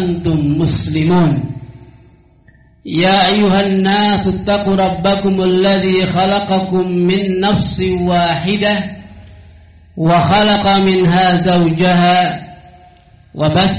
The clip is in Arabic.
أنتم مسلمون. يا أيها الناس اتقوا ربكم الذي خلقكم من نفس واحدة وخلق منها زوجها وبث